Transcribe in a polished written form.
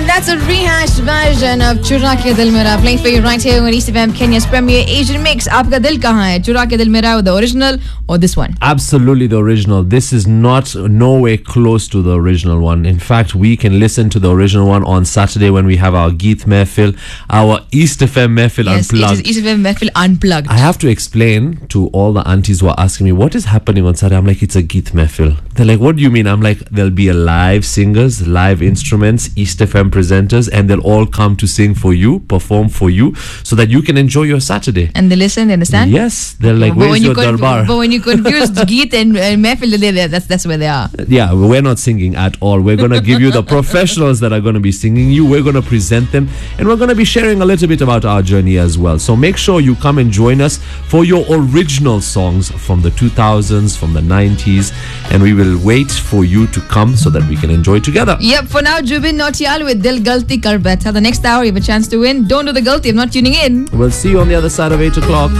And that's a rehashed version of Chura Ke Dil Mera, playing for you right here on East FM, Kenya's premier Asian mix. Aapka dil kahan hai? Chura Ke Dil Mera, the original or this one? Absolutely the original. This is not nowhere close to the original one. In fact, we can listen to the original one on Saturday when we have our Geet Mehfil, our East FM Mehfil Unplugged. Yes, it is East FM Mehfil Unplugged. I have to explain to all the aunties who are asking me, what is happening on Saturday? I'm like, it's a Geet Mehfil. They're like, what do you mean? I'm like, there'll be a live singers, live instruments, East FM presenters, and they'll all come to sing for you, perform for you, so that you can enjoy your Saturday. And they listen, they understand? Yes. They're like, where's your darbar? But when you confuse Geet and Mehfil, that's where they are. Yeah, we're not singing at all. We're going to give you the professionals that are going to be singing you. We're going to present them, and we're going to be sharing a little bit about our journey as well. So make sure you come and join us for your original songs from the 2000s, from the 90s, and we will wait for you to come so that we can enjoy together. Yep, for now, Jubin Nautiyal with Dil Galti Kar Baitha. The next hour, you have a chance to win. Don't do the Galti. I'm not tuning in. We'll see you on the other side of 8 o'clock.